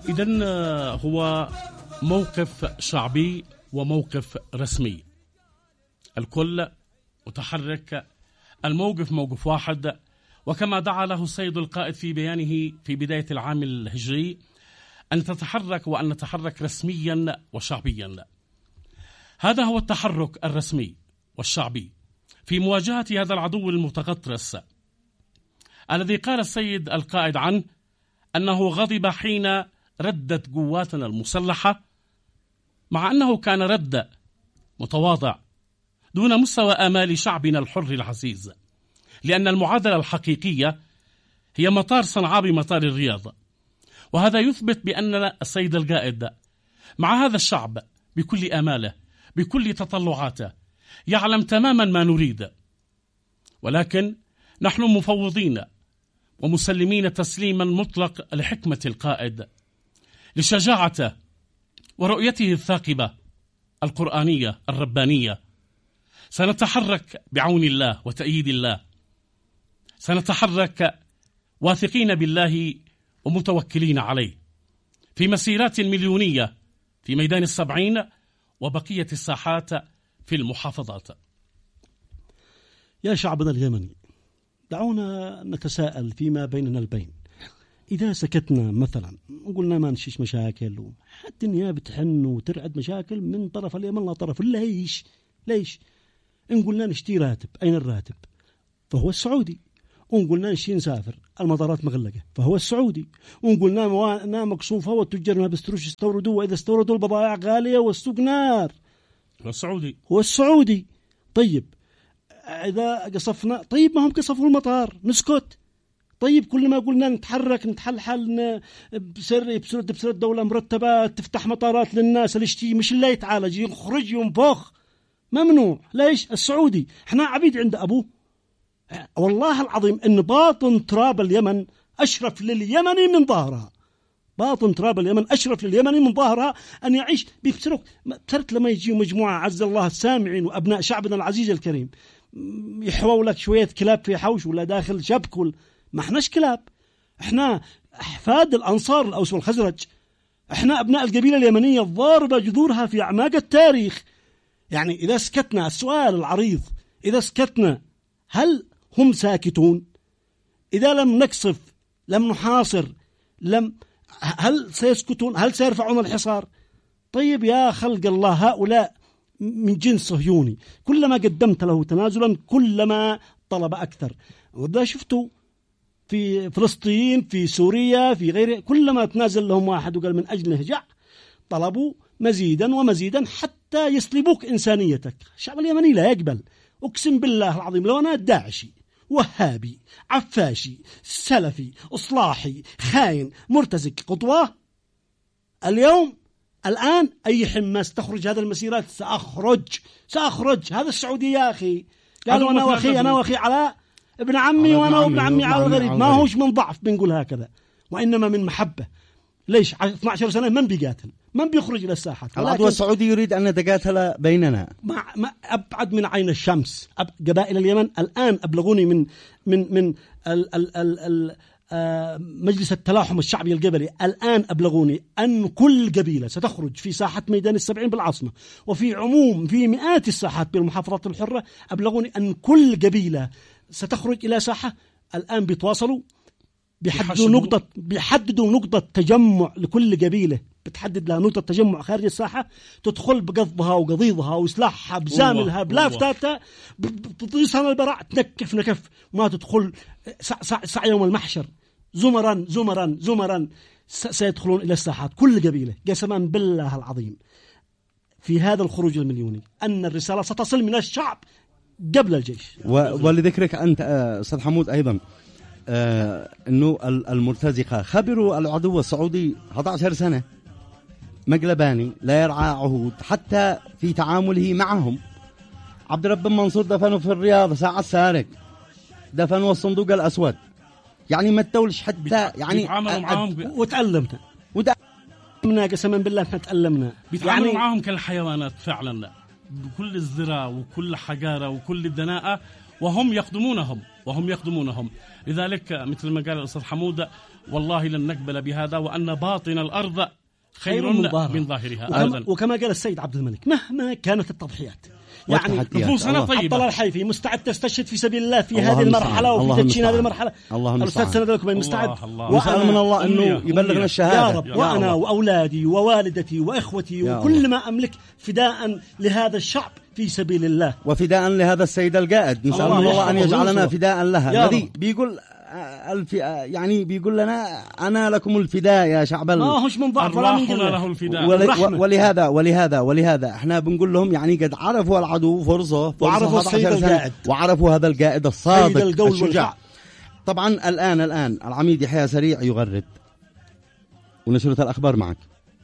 إذن هو موقف شعبي وموقف رسمي، الكل متحرك، الموقف موقف واحد، وكما دعا له السيد القائد في بيانه في بداية العام الهجري أن تتحرك وأن نتحرك رسميا وشعبيا. هذا هو التحرك الرسمي والشعبي في مواجهة هذا العدو المتغطرس الذي قال السيد القائد عنه أنه غضب حين ردت قواتنا المسلحة، مع أنه كان رد متواضع دون مستوى آمال شعبنا الحر العزيز، لأن المعادلة الحقيقية هي مطار صنعاء بمطار الرياض. وهذا يثبت بأن السيد القائد مع هذا الشعب بكل آماله بكل تطلعاته يعلم تماما ما نريد، ولكن نحن مفوضين ومسلمين تسليما مطلق لحكمة القائد، لشجاعته ورؤيته الثاقبة القرآنية الربانية. سنتحرك بعون الله وتأييد الله، سنتحرك واثقين بالله ومتوكلين عليه في مسيرات مليونية في ميدان السبعين وبقية الساحات في المحافظات. يا شعبنا اليمني، دعونا نتساءل فيما بيننا البين. إذا سكتنا مثلا وقلنا ما نشيش مشاكل، حتى الدنيا بتحن وترعد مشاكل من طرف اليمن لا طرف، ليش إن قلنا نشتي راتب، أين الراتب؟ فهو السعودي. وإن قلنا نشتي نسافر، المطارات مغلقة، فهو السعودي. وإن قلنا موانئنا مقصوفة والتجار ما بيستروش يستوردوا، وإذا استوردوا البضائع غالية والسوق نار، هو السعودي. طيب إذا قصفنا، طيب ما هم قصفوا المطار، نسكت. طيب كل ما قلنا نتحرك نتحلحل بسر الدولة مرتبات تفتح مطارات للناس اللي يشتي، مش اللي يتعالج يخرج ينفخ، ممنوع. ليش؟ السعودي. احنا عبيد عند أبوه. والله العظيم إن باطن تراب اليمن أشرف لليمني من ظاهرها، باطن تراب اليمن أشرف لليمني من ظاهرها أن يعيش بيفسرك. ترك لما يجي مجموعة عز الله السامعين وأبناء شعبنا العزيز الكريم يحووا لك شوية كلاب في حوش ولا داخل شبك، ما احناش كلاب، احنا أحفاد الأنصار الأوس والخزرج، احنا أبناء القبيلة اليمنية الضاربة جذورها في أعماق التاريخ. يعني إذا سكتنا، السؤال العريض، إذا سكتنا هل هم ساكتون؟ إذا لم نقصف، لم نحاصر، هل سيسكتون؟ هل سيرفعون الحصار؟ طيب يا خلق الله، هؤلاء من جنس صهيوني، كلما قدمت له تنازلا كلما طلب أكثر. وده شفتوا في فلسطين، في سوريا، في غيره، كلما تنازل لهم واحد وقال من أجل نهجع طلبوا مزيدا ومزيدا حتى يسلبوك إنسانيتك. الشعب اليمني لا يقبل، أقسم بالله العظيم. لو أنا داعشي، وهابي، عفاشي، سلفي، إصلاحي، خاين، مرتزق، قطوة، الآن أي حماس تخرج هذا المسيرات سأخرج. هذا السعودي يا أخي قالوا أنا وأخي على ابن عمي وأنا وابن عمي على الغريب. ما هوش من ضعف بنقول هكذا، وإنما من محبة. ليش 12 سنة من بيقاتل، من بيخرج إلى الساحات؟ العدو السعودي يريد أن نتقاتل بيننا. ما أبعد من عين الشمس. قبائل اليمن الآن أبلغوني من مجلس التلاحم الشعبي القبلي، الآن أبلغوني أن كل قبيلة ستخرج في ساحة ميدان السبعين بالعاصمة، وفي عموم في مئات الساحات بالمحافظات الحرة. أبلغوني أن قبيلة ستخرج إلى ساحة. الآن بيتواصلوا، بيحددوا نقطة تجمع لكل قبيلة، بتحدد لها نقطة تجمع خارج الساحة، تدخل بقضبها وقضيضها وسلاحها بزاملها بلافتاتها، بتصل البراء، تنكف نكف، ما تدخل سعي يوم المحشر. زمرا سيدخلون إلى الساحات كل قبيلة، قسما بالله العظيم في هذا الخروج المليوني أن الرسالة ستصل من الشعب قبل الجيش. ولذكرك أنت أستاذ حمود أيضا أنه المرتزقة خبروا العدو السعودي 11 سنة مقلباني لا يرعى عهود حتى في تعامله معهم. عبد الرب بن منصور دفنوا في الرياض ساعة السارق، دفنوا الصندوق الأسود، يعني ما تولش حتى يعني وتعلمنا قسما بالله احنا تعلمنا بيتعاملوا معهم كالحيوانات فعلا، بكل الزراء وكل حجارة وكل الدناءة، وهم يخدمونهم. لذلك مثل ما قال الأستاذ حمود، والله لن نقبل بهذا، وأن باطن الأرض خير من ظاهرها. وكما قال السيد عبد الملك، مهما كانت التضحيات يعني نفوسنا طيبة. عبد الله الحيفي مستعد تستشهد في سبيل الله في هذه المرحلة وفي تدشين هذه المرحلة. الأستاذ سند لكم مستعد. وأنا من الله أنه يبلغنا الشهادة يا رب. وأنا وأولادي ووالدتي وإخوتي وكل ما أملك فداء لهذا الشعب في سبيل الله، وفداء لهذا السيد القائد. نسأل الله أن يجعلنا فداء لها. الذي بيقول يعني بيقول لنا أنا لكم الفداء يا شعب ما هوش من ضعف ولا من قلة له الفداء. ولهذا احنا بنقول لهم يعني قد عرفوا العدو فرصة وعرفوا السيد القائد، وعرفوا هذا القائد الصادق الشجاع. والشعب. طبعا الآن العميد يحيى سريع يغرد ونشرة الأخبار معك.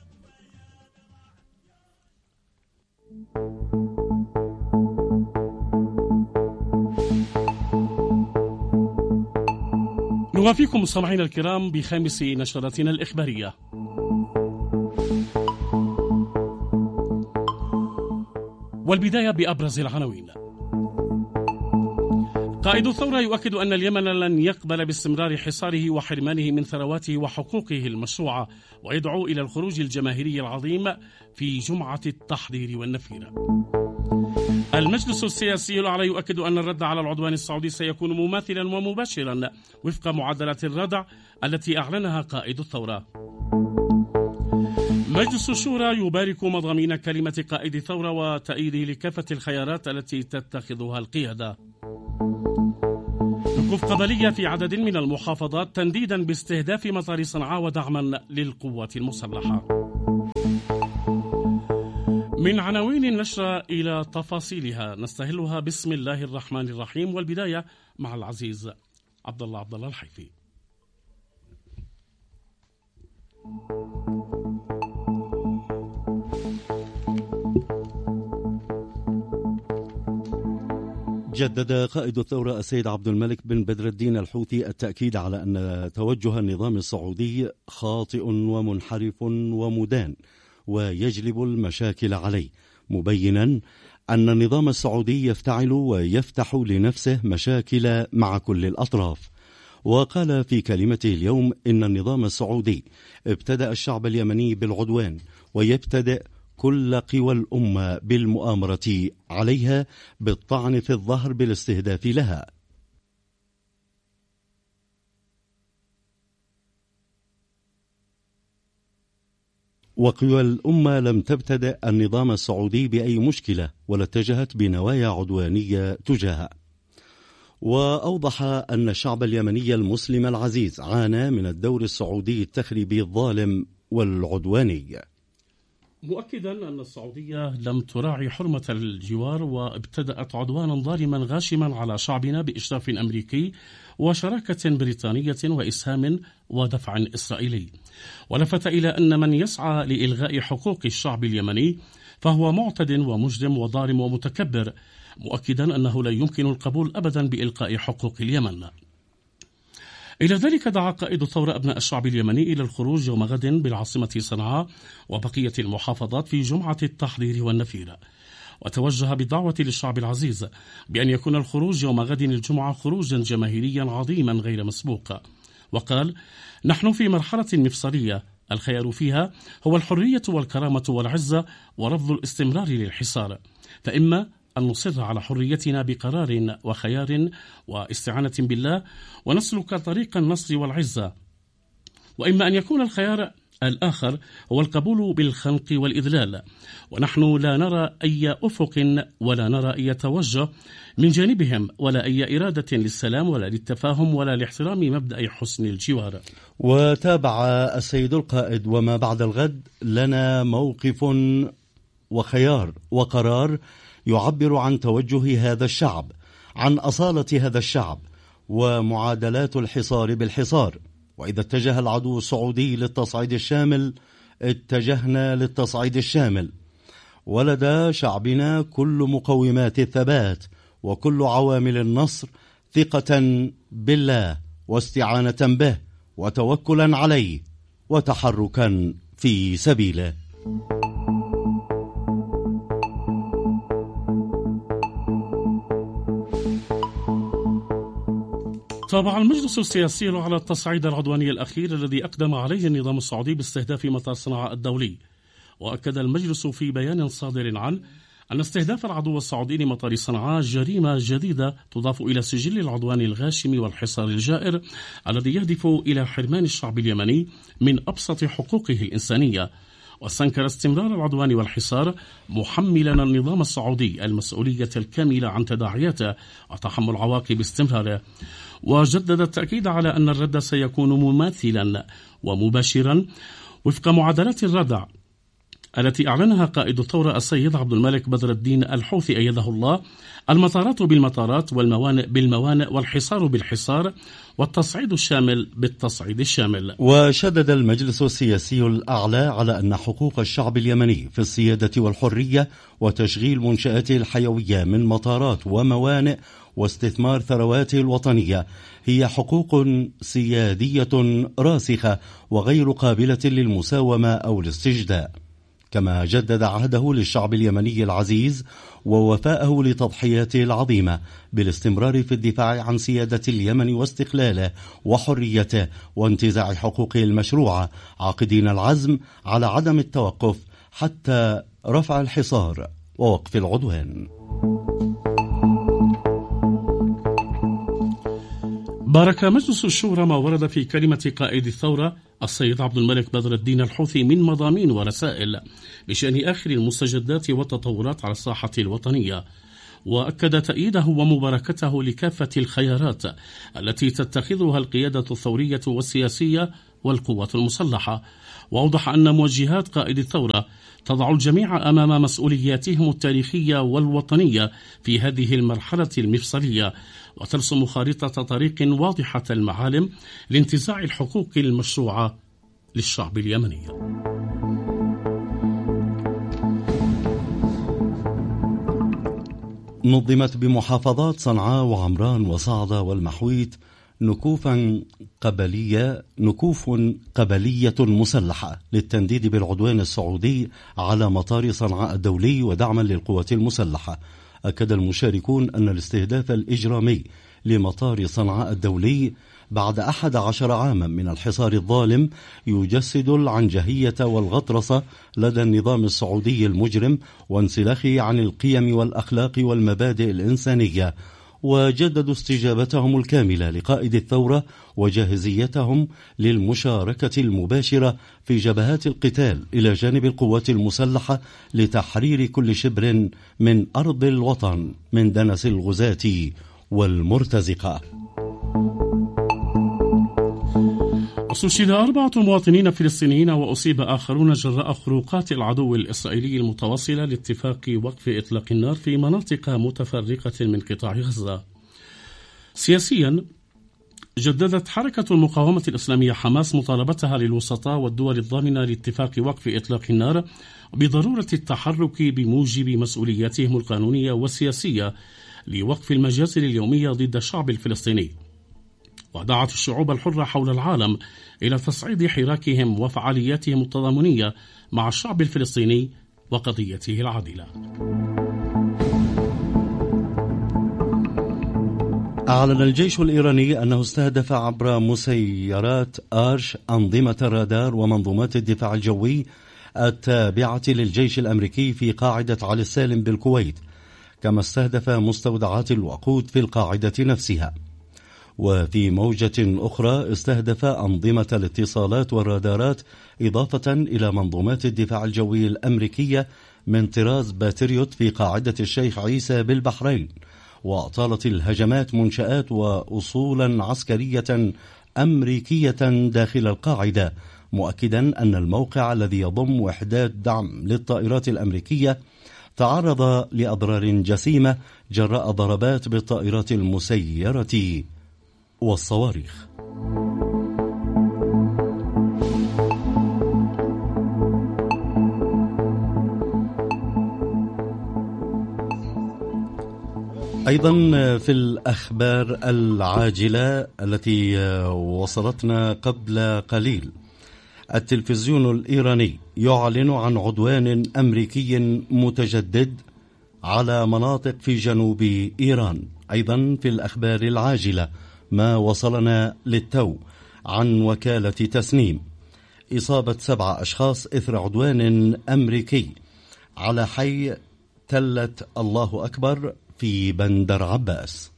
نوافيكم مستمعينا الكرام بخامس نشراتنا الإخبارية. والبداية بأبرز العناوين. قائد الثورة يؤكد أن اليمن لن يقبل باستمرار حصاره وحرمانه من ثرواته وحقوقه المشروعة، ويدعو إلى الخروج الجماهيري العظيم في جمعة التحضير والنفير. المجلس السياسي الأعلى يؤكد أن الرد على العدوان السعودي سيكون مماثلا ومباشرا وفق معدلات الردع التي أعلنها قائد الثورة. مجلس الشورى يبارك مضامين كلمة قائد الثورة وتأييده لكافة الخيارات التي تتخذها القيادة. وقوف قبلية في عدد من المحافظات تنديدا باستهداف مطار صنعاء ودعما للقوات المسلحة. من عناوين النشرة إلى تفاصيلها نستهلها بسم الله الرحمن الرحيم، والبداية مع العزيز عبد الله الحيفي. جدد قائد الثورة السيد عبد الملك بن بدر الدين الحوثي التأكيد على أن توجه النظام السعودي خاطئ ومنحرف ومدان ويجلب المشاكل عليه، مبينا أن النظام السعودي يفتعل ويفتح لنفسه مشاكل مع كل الأطراف. وقال في كلمته اليوم إن النظام السعودي ابتدأ الشعب اليمني بالعدوان، ويبتدأ كل قوى الأمة بالمؤامرة عليها بالطعن في الظهر بالاستهداف لها. وقوى الأمة لم تبتدأ النظام السعودي بأي مشكلة ولا اتجهت بنوايا عدوانية تجاهه. وأوضح أن الشعب اليمني المسلم العزيز عانى من الدور السعودي التخريبي الظالم والعدواني، مؤكدا أن السعودية لم تراعي حرمة الجوار وابتدأت عدوانا ظالما غاشما على شعبنا بإشراف أمريكي وشراكة بريطانية وإسهام ودفع إسرائيلي. ولفت إلى أن من يسعى لإلغاء حقوق الشعب اليمني فهو معتد ومجرم وظالم ومتكبر، مؤكدا أنه لا يمكن القبول أبدا بإلغاء حقوق اليمن. إلى ذلك دعا قائد الثورة أبناء الشعب اليمني إلى الخروج يوم غد بالعاصمة صنعاء وبقية المحافظات في جمعة التحضير والنفير، وتوجه بالدعوة للشعب العزيز بأن يكون الخروج يوم غد الجمعة خروجا جماهيريا عظيما غير مسبوق. وقال: نحن في مرحلة مفصلية الخيار فيها هو الحرية والكرامة والعزة ورفض الاستمرار للحصار، فإما أن نصر على حريتنا بقرار وخيار واستعانة بالله ونسلك طريق النصر والعزة، وإما أن يكون الخيار الآخر هو القبول بالخنق والإذلال. ونحن لا نرى أي أفق ولا نرى أي توجه من جانبهم ولا أي إرادة للسلام ولا للتفاهم ولا لاحترام مبدأ حسن الجوار. وتابع السيد القائد: وما بعد الغد لنا موقف وخيار وقرار يعبر عن توجه هذا الشعب، عن أصالة هذا الشعب ومعادلات الحصار بالحصار. وإذا اتجه العدو السعودي للتصعيد الشامل اتجهنا للتصعيد الشامل، ولدى شعبنا كل مقومات الثبات وكل عوامل النصر، ثقة بالله واستعانة به وتوكلا عليه وتحركا في سبيله. تابع المجلس السياسي على التصعيد العدواني الأخير الذي أقدم عليه النظام السعودي باستهداف مطار صنعاء الدولي. وأكد المجلس في بيان صادر عنه أن استهداف العدو السعودي لمطار صنعاء جريمة جديدة تضاف إلى سجل العدوان الغاشم والحصار الجائر الذي يهدف إلى حرمان الشعب اليمني من أبسط حقوقه الإنسانية. واستنكر استمرار العدوان والحصار، محملا النظام السعودي المسؤولية الكاملة عن تداعياته وتحمل عواقب استمراره. وجدد التأكيد على أن الرد سيكون مماثلا ومباشرا وفق معادلات الردع التي أعلنها قائد الثورة السيد عبد الملك بدر الدين الحوثي أيده الله: المطارات بالمطارات، والموانئ بالموانئ، والحصار بالحصار، والتصعيد الشامل بالتصعيد الشامل. وشدد المجلس السياسي الأعلى على أن حقوق الشعب اليمني في السيادة والحرية وتشغيل منشآته الحيوية من مطارات وموانئ واستثمار ثرواته الوطنية هي حقوق سيادية راسخة وغير قابلة للمساومة أو الاستجداء. كما جدد عهده للشعب اليمني العزيز ووفاءه لتضحياته العظيمة بالاستمرار في الدفاع عن سيادة اليمن واستقلاله وحريته وانتزاع حقوقه المشروعة، عاقدين العزم على عدم التوقف حتى رفع الحصار ووقف العدوان. بارك مجلس الشورى ما ورد في كلمة قائد الثورة السيد عبد الملك بدر الدين الحوثي من مضامين ورسائل بشأن آخر المستجدات والتطورات على الساحة الوطنية، وأكد تأييده ومباركته لكافة الخيارات التي تتخذها القيادة الثورية والسياسية والقوات المسلحة. وأوضح أن موجهات قائد الثورة تضع الجميع أمام مسؤولياتهم التاريخية والوطنية في هذه المرحلة المفصلية، وترسم خارطة طريق واضحة المعالم لانتزاع الحقوق المشروعة للشعب اليمني. نظمت بمحافظات صنعاء وعمران وصعدة والمحويت نكوف قبلية مسلحة للتنديد بالعدوان السعودي على مطار صنعاء الدولي ودعما للقوات المسلحة. أكد المشاركون أن الاستهداف الإجرامي لمطار صنعاء الدولي بعد 11 عاما من الحصار الظالم يجسد العنجهية والغطرسة لدى النظام السعودي المجرم وانسلاخه عن القيم والأخلاق والمبادئ الإنسانية. وجددوا استجابتهم الكاملة لقائد الثورة وجاهزيتهم للمشاركة المباشرة في جبهات القتال إلى جانب القوات المسلحة لتحرير كل شبر من أرض الوطن من دنس الغزاة والمرتزقة. استشهد 4 مواطنين فلسطينيين وأصيب آخرون جراء خروقات العدو الإسرائيلي المتواصلة لاتفاق وقف إطلاق النار في مناطق متفرقة من قطاع غزة. سياسيا، جددت حركة المقاومة الإسلامية حماس مطالبتها للوسطاء والدول الضامنة لاتفاق وقف إطلاق النار بضرورة التحرك بموجب مسؤولياتهم القانونية والسياسية لوقف المجازر اليومية ضد الشعب الفلسطيني. ودعت الشعوب الحرة حول العالم إلى تصعيد حراكهم وفعالياتهم التضامنية مع الشعب الفلسطيني وقضيته العادلة. أعلن الجيش الإيراني أنه استهدف عبر مسيرات آرش أنظمة الرادار ومنظومات الدفاع الجوي التابعة للجيش الأمريكي في قاعدة علي السالم بالكويت، كما استهدف مستودعات الوقود في القاعدة نفسها. وفي موجة أخرى استهدف أنظمة الاتصالات والرادارات إضافة إلى منظومات الدفاع الجوي الأمريكية من طراز باتريوت في قاعدة الشيخ عيسى بالبحرين. وأطالت الهجمات منشآت وأصولا عسكرية أمريكية داخل القاعدة، مؤكدا أن الموقع الذي يضم وحدات دعم للطائرات الأمريكية تعرض لأضرار جسيمة جراء ضربات بالطائرات المسيرة والصواريخ. أيضا في الأخبار العاجلة التي وصلتنا قبل قليل، التلفزيون الإيراني يعلن عن عدوان أمريكي متجدد على مناطق في جنوب إيران. أيضا في الأخبار العاجلة، ما وصلنا للتو عن وكالة تسنيم إصابة 7 أشخاص إثر عدوان أمريكي على حي تلة الله أكبر في بندر عباس.